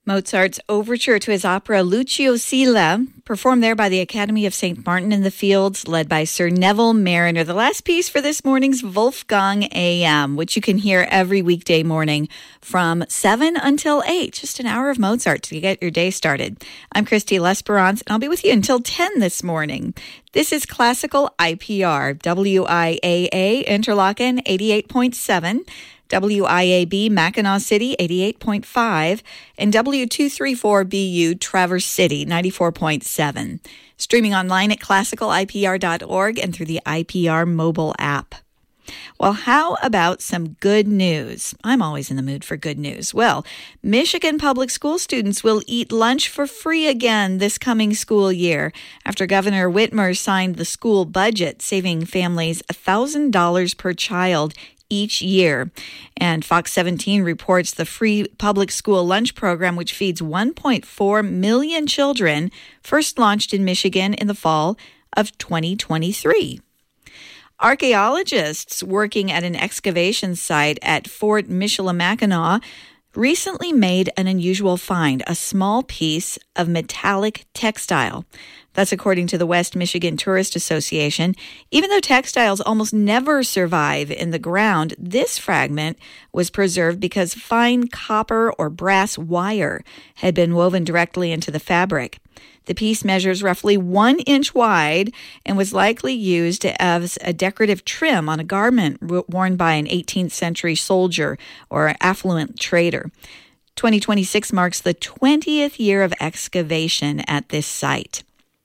Mozart's overture to his opera Lucio Silla, performed there by the Academy of St. Martin in the Fields, led by Sir Neville Marriner. The last piece for this morning's Wolfgang AM, which you can hear every weekday morning from 7 until 8. Just an hour of Mozart to get your day started. I'm Christy Lesperance, and I'll be with you until 10 this morning. This is Classical IPR, WIAA Interlaken 88.7. WIAB Mackinac City 88.5 and W234BU Traverse City 94.7. Streaming online at classicalipr.org and through the IPR mobile app. Well, how about some good news? I'm always in the mood for good news. Well, Michigan public school students will eat lunch for free again this coming school year after Governor Whitmer signed the school budget, saving families $1,000 per child each year. And Fox 17 reports the free public school lunch program, which feeds 1.4 million children, first launched in Michigan in the fall of 2023. Archaeologists working at an excavation site at Fort Michilimackinac recently made an unusual find, a small piece of metallic textile. That's according to the West Michigan Tourist Association. Even though textiles almost never survive in the ground, this fragment was preserved because fine copper or brass wire had been woven directly into the fabric. The piece measures roughly 1 inch wide and was likely used as a decorative trim on a garment worn by an 18th century soldier or affluent trader. 2026 marks the 20th year of excavation at this site.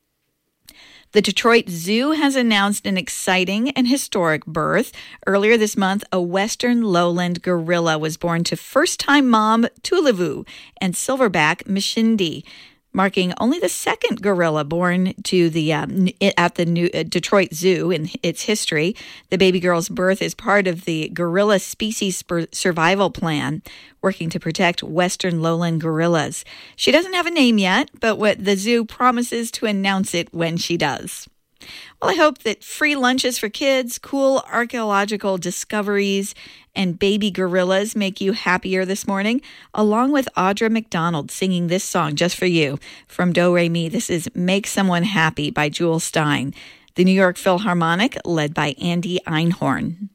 The Detroit Zoo has announced an exciting and historic birth. Earlier this month, a western lowland gorilla was born to first-time mom Tulivu and silverback Mishindi, marking only the second gorilla born to at the new Detroit Zoo in its history. The baby girl's birth is part of the Gorilla Species Survival Plan, working to protect western lowland gorillas. She doesn't have a name yet, but what the zoo promises to announce it when she does. Well, I hope that free lunches for kids, cool archaeological discoveries, and baby gorillas make you happier this morning, along with Audra McDonald singing this song just for you from Do Re Mi. This is Make Someone Happy by Jewel Stein. The New York Philharmonic, led by Andy Einhorn.